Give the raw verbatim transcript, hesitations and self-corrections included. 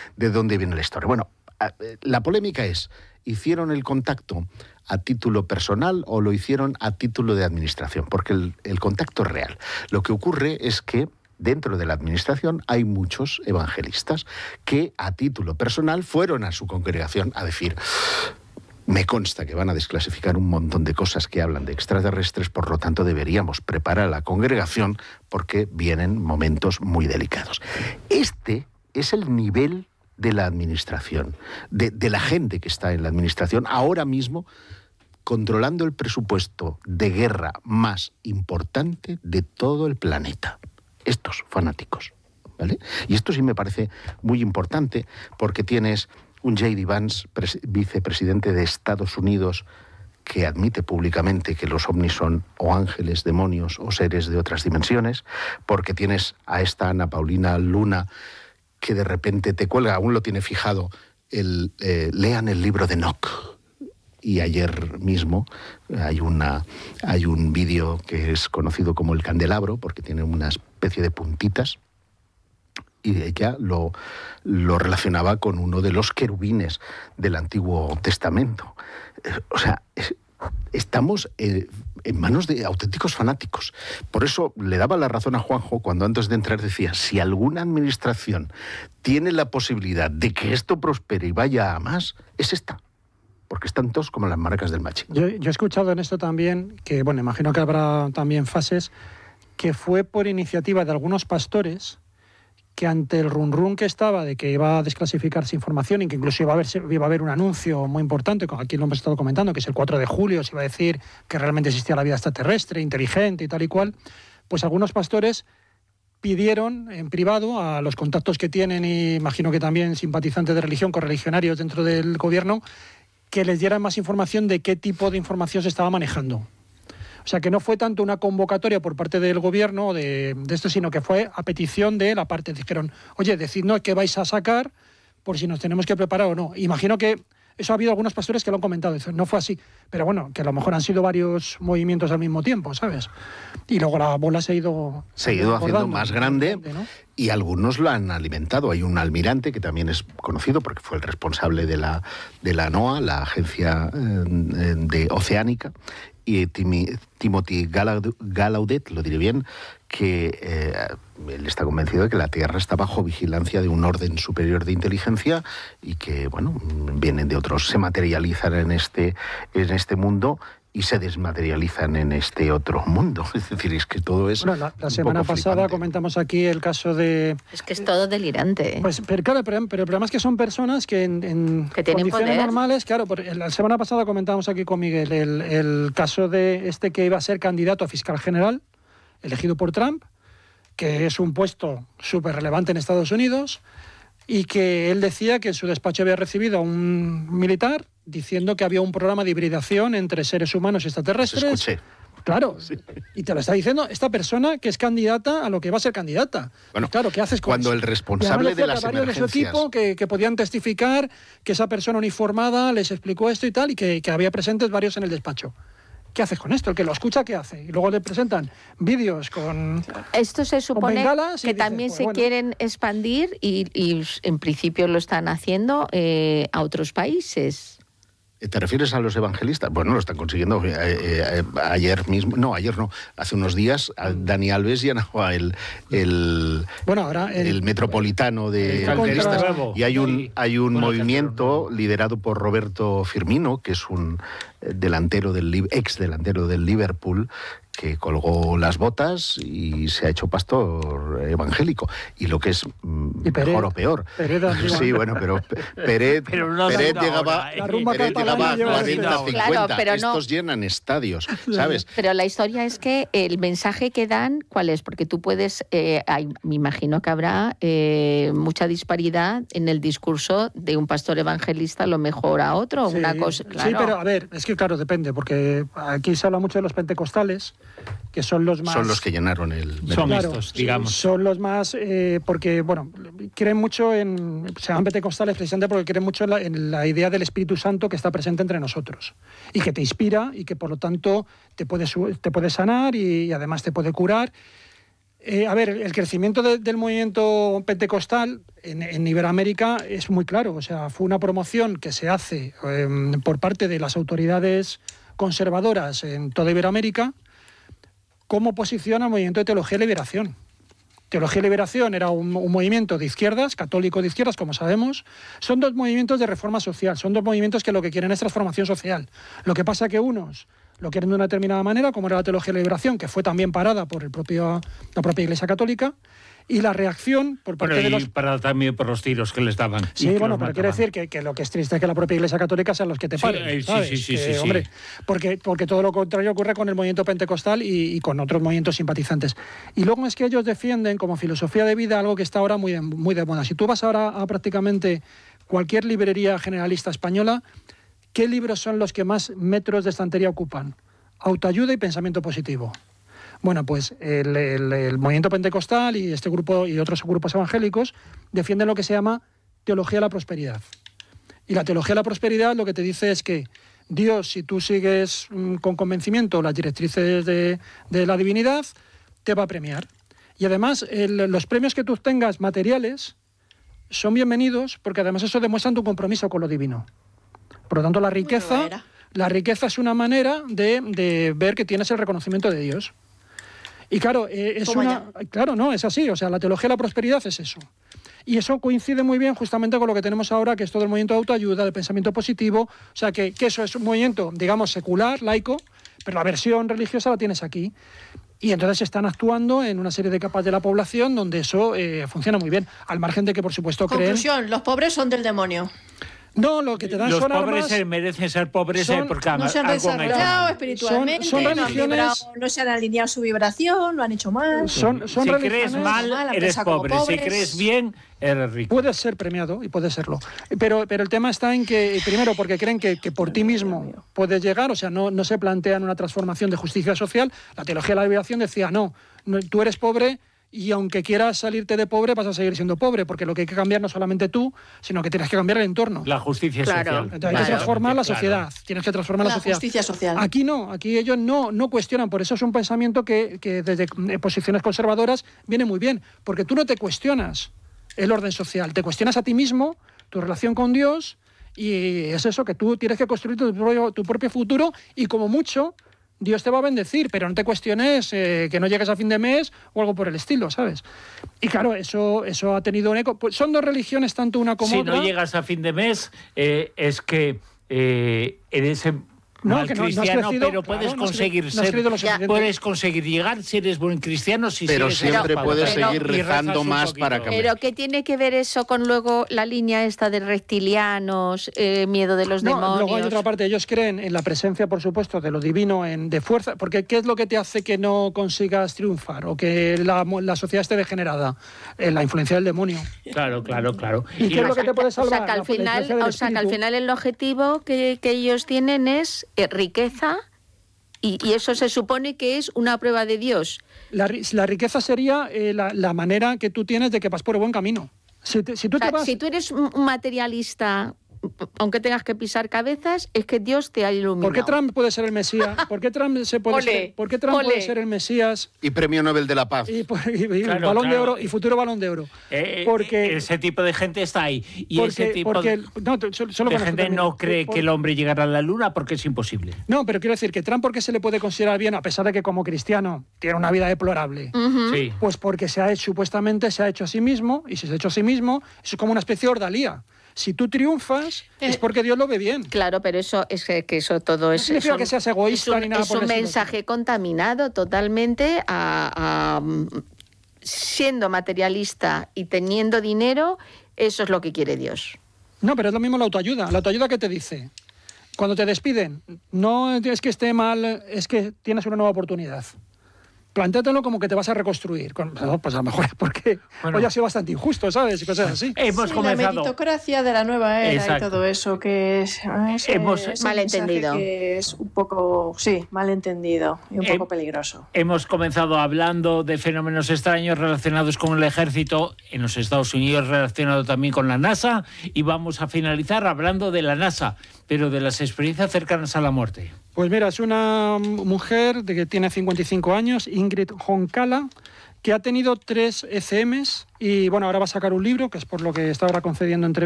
de dónde viene la historia. Bueno, la polémica es, ¿hicieron el contacto a título personal o lo hicieron a título de administración? Porque el, el contacto es real. Lo que ocurre es que dentro de la administración hay muchos evangelistas que a título personal fueron a su congregación a decir: me consta que van a desclasificar un montón de cosas que hablan de extraterrestres, por lo tanto deberíamos preparar a la congregación porque vienen momentos muy delicados. Este es el nivel de la administración, de, de la gente que está en la administración ahora mismo, controlando el presupuesto de guerra más importante de todo el planeta. Estos fanáticos, ¿vale? Y esto sí me parece muy importante porque tienes un J D Vance, vicepresidente de Estados Unidos, que admite públicamente que los ovnis son o ángeles, demonios o seres de otras dimensiones, porque tienes a esta Ana Paulina Luna que de repente te cuelga, aún lo tiene fijado, el, eh, lean el libro de Enoch. Y ayer mismo hay, una, hay un vídeo que es conocido como el candelabro, porque tiene una especie de puntitas, y ella lo, lo relacionaba con uno de los querubines del Antiguo Testamento. Eh, o sea, es, estamos eh, en manos de auténticos fanáticos. Por eso le daba la razón a Juanjo cuando antes de entrar decía, si alguna administración tiene la posibilidad de que esto prospere y vaya a más, es esta. Porque están todos como las marcas del machín. Yo, yo he escuchado en esto también, que bueno, imagino que habrá también fases, que fue por iniciativa de algunos pastores que ante el run run que estaba de que iba a desclasificarse información y que incluso iba a haber, iba a haber un anuncio muy importante, aquí lo hemos estado comentando, que es el cuatro de julio, se iba a decir que realmente existía la vida extraterrestre, inteligente y tal y cual, pues algunos pastores pidieron en privado a los contactos que tienen, y imagino que también simpatizantes de religión, correligionarios dentro del gobierno, que les dieran más información de qué tipo de información se estaba manejando. O sea, que no fue tanto una convocatoria por parte del gobierno de, de esto, sino que fue a petición de la parte. Dijeron, oye, decidnos qué vais a sacar por si nos tenemos que preparar o no. Imagino que eso ha habido algunos pastores que lo han comentado. Dicen, no fue así. Pero bueno, que a lo mejor han sido varios movimientos al mismo tiempo, ¿sabes? Y luego la bola se ha ido... Se ha ido haciendo más grande, ¿no? Y algunos lo han alimentado. Hay un almirante que también es conocido porque fue el responsable de la, de la NOAA, la agencia eh, de oceánica, y Timi, Timothy Gallaudet, lo diré bien, que eh, él está convencido de que la Tierra está bajo vigilancia de un orden superior de inteligencia y que, bueno, vienen de otros, se materializan en este, en este mundo y se desmaterializan en este otro mundo. Es decir, es que todo es... Bueno, la, la semana pasada flipante. Comentamos aquí el caso de... Es que es todo delirante. Pues, pero claro, pero, pero el problema es que son personas que en, en que tienen condiciones poder. normales, claro, por, la semana pasada comentábamos aquí con Miguel el, el caso de este que iba a ser candidato a fiscal general, elegido por Trump, que es un puesto súper relevante en Estados Unidos, y que él decía que en su despacho había recibido a un militar diciendo que había un programa de hibridación entre seres humanos y extraterrestres. Los escuché. Claro, sí. Y te lo está diciendo esta persona que es candidata a lo que va a ser candidata. Bueno, y claro, ¿qué haces con cuando eso? el responsable de las varios emergencias... de su equipo que, que podían testificar que esa persona uniformada les explicó esto y tal, y que, que había presentes varios en el despacho. ¿Qué haces con esto? El que lo escucha, ¿qué hace? Y luego le presentan vídeos con... Esto se supone bengalas que dices, también pues, se bueno. quieren expandir y, y en principio lo están haciendo eh, a otros países. ¿Te refieres a los evangelistas? Bueno, lo están consiguiendo. Eh, eh, ayer mismo, no, ayer no, hace unos días, a Dani Alves llamaba el, el, bueno, ahora el, el metropolitano de el evangelistas. contra... Y hay un, hay un bueno, movimiento liderado por Roberto Firmino, que es un delantero del ex delantero del Liverpool, que colgó las botas y se ha hecho pastor evangélico. Y lo que es ¿Y mejor o peor. Peret, sí, bueno, pero Peret, pero no Peret llegaba, hora, rumba Peret llegaba a cuarenta, cincuenta. Claro, pero no. Estos llenan estadios, ¿sabes? Pero la historia es que el mensaje que dan, ¿cuál es? Porque tú puedes, eh, hay, me imagino que habrá eh, mucha disparidad en el discurso de un pastor evangelista, a lo mejor a otro, sí, una cosa, claro. Sí, pero a ver, es que claro, depende, porque aquí se habla mucho de los pentecostales, que son los más... Son los que llenaron el... Son claro, estos, digamos. Son los más... Eh, porque, bueno, creen mucho en... Se llaman pentecostales precisamente porque creen mucho en la, en la idea del Espíritu Santo que está presente entre nosotros. Y que te inspira y que, por lo tanto, te puede, te puede sanar y, y además te puede curar. Eh, a ver, el crecimiento de, del movimiento pentecostal en, en Iberoamérica es muy claro. O sea, fue una promoción que se hace eh, por parte de las autoridades conservadoras en toda Iberoamérica. ¿Cómo posiciona el movimiento de Teología y Liberación? Teología y Liberación era un, un movimiento de izquierdas, católico de izquierdas, como sabemos. Son dos movimientos de reforma social, son dos movimientos que lo que quieren es transformación social. Lo que pasa que unos lo quieren de una determinada manera, como era la Teología y la Liberación, que fue también parada por el propio, la propia Iglesia Católica, y la reacción por parte bueno, de los... y parada también por los tiros que les daban. Sí, bueno, pero quiere decir que, que lo que es triste es que la propia Iglesia Católica sean los que te paren, sí, ¿sabes? Sí, sí, que, sí, sí, hombre, sí. Porque, porque todo lo contrario ocurre con el movimiento pentecostal y, y con otros movimientos simpatizantes. Y luego es que ellos defienden como filosofía de vida algo que está ahora muy de, muy de moda. Si tú vas ahora a prácticamente cualquier librería generalista española, ¿qué libros son los que más metros de estantería ocupan? Autoayuda y pensamiento positivo. Bueno, pues el, el, el movimiento pentecostal y este grupo y otros grupos evangélicos defienden lo que se llama teología de la prosperidad. Y la teología de la prosperidad lo que te dice es que Dios, si tú sigues mmm, con convencimiento las directrices de, de la divinidad, te va a premiar. Y además, el, los premios que tú tengas materiales son bienvenidos porque además eso demuestra tu compromiso con lo divino. Por lo tanto, la riqueza, la riqueza es una manera de, de ver que tienes el reconocimiento de Dios. Y claro, eh, es una, claro, no, es así, o sea, la teología de la prosperidad es eso. Y eso coincide muy bien justamente con lo que tenemos ahora, que es todo el movimiento de autoayuda, de pensamiento positivo, o sea, que, que eso es un movimiento, digamos, secular, laico, pero la versión religiosa la tienes aquí. Y entonces están actuando en una serie de capas de la población donde eso eh, funciona muy bien, al margen de que, por supuesto, creen... Conclusión, los pobres son del demonio. No, lo que te dan los son pobres armas... merecen ser pobres son, porque no se han desarrollado espiritualmente, son, son no, han vibrado, religiones... no se han alineado su vibración, lo han hecho mal. Son, son si religiones... crees mal, mal, eres pobre. pobres. Si crees bien, eres rico. Puedes ser premiado y puedes serlo. Pero, pero el tema está en que, primero, porque creen que, que por ti mismo puedes llegar, o sea, no, no se plantean una transformación de justicia social. La teología de la liberación decía, no, no tú eres pobre... Y aunque quieras salirte de pobre, vas a seguir siendo pobre, porque lo que hay que cambiar no solamente tú, sino que tienes que cambiar el entorno. La justicia Claro. social. Entonces, hay Claro. que transformar la sociedad, Claro. tienes que transformar la, La sociedad. justicia social. Aquí no, aquí ellos no, no cuestionan, por eso es un pensamiento que, que desde eh, posiciones conservadoras viene muy bien, porque tú no te cuestionas el orden social, te cuestionas a ti mismo, tu relación con Dios, y es eso, que tú tienes que construir tu propio, tu propio futuro, y como mucho... Dios te va a bendecir, pero no te cuestiones eh, que no llegues a fin de mes o algo por el estilo, ¿sabes? Y claro, eso, eso ha tenido un eco. Pues son dos religiones, tanto una como si otra. Si no llegas a fin de mes, eh, es que eh, eres... No, mal que no, cristiano, no has crecido, pero puedes claro, no has conseguir cre- no has ser, creído lo suficiente. puedes conseguir llegar si eres buen cristiano, si Pero si eres siempre capaz. puedes Pero- seguir y rezas rezando un más poquito. para cambiar. Pero ¿qué tiene que ver eso con luego la línea esta de reptilianos, eh, miedo de los No, demonios? luego hay otra parte, ellos creen en la presencia, por supuesto, de lo divino, en, de fuerza, porque ¿qué es lo que te hace que no consigas triunfar o que la, la sociedad esté degenerada? Eh, la influencia del demonio. Claro, claro, claro. ¿Y, qué es lo que te puede O salvar? sea, que al La- la final, influencia del o sea, que al espíritu. final el objetivo que, que ellos tienen es eh, riqueza y, y eso se supone que es una prueba de Dios. La, ri- la riqueza sería eh, la, la manera que tú tienes de que vas por el buen camino. Si, te- si tú O sea, te vas... si tú eres un un materialista, aunque tengas que pisar cabezas, es que Dios te ha iluminado. ¿Por qué Trump puede ser el Mesías? ¿Por qué Trump, se puede Ole, ser, ¿por qué Trump ole. puede ser el Mesías Y premio Nobel de la Paz. y, por- y- y Claro, balón de claro. oro y futuro balón de oro? Eh, Porque- ese tipo de gente está ahí. Y porque, ese tipo porque de, el- no, t- solo- solo de con esto gente termino. no cree Por- que el hombre llegará a la luna porque es imposible. No, pero quiero decir que Trump, ¿por qué se le puede considerar bien, a pesar de que como cristiano tiene una vida deplorable? Ujú. Sí. Pues porque se ha hecho, supuestamente se ha hecho a sí mismo, y si se ha hecho a sí mismo, eso es como una especie de ordalía. Si tú triunfas, es Eh, porque Dios lo ve bien. Claro, pero eso es que, que eso todo es, significa es un, que seas egoísta es un, ni nada es por un el estilo. mensaje contaminado totalmente a, a, mm, siendo materialista y teniendo dinero, eso es lo que quiere Dios. No, pero es lo mismo la autoayuda. La autoayuda que te dice, cuando te despiden, no es que esté mal, es que tienes una nueva oportunidad. Plantéatelo como que te vas a reconstruir. Con- no, pues a lo mejor es porque Bueno. hoy ha sido bastante injusto, ¿sabes? Y cosas así. Hemos Sí, la comenzado. meritocracia de la nueva era Exacto. y todo eso que es, ese- Hemos- ese Malentendido. mensaje que es un poco, sí, malentendido y un Eh, poco peligroso. Hemos comenzado hablando de fenómenos extraños relacionados con el ejército en los Estados Unidos, relacionado también con la NASA, y vamos a finalizar hablando de la NASA, pero de las experiencias cercanas a la muerte. Pues mira, es una mujer de que tiene cincuenta y cinco años, Ingrid Honkala, que ha tenido tres E C Ms y bueno, ahora va a sacar un libro, que es por lo que está ahora concediendo entrevistas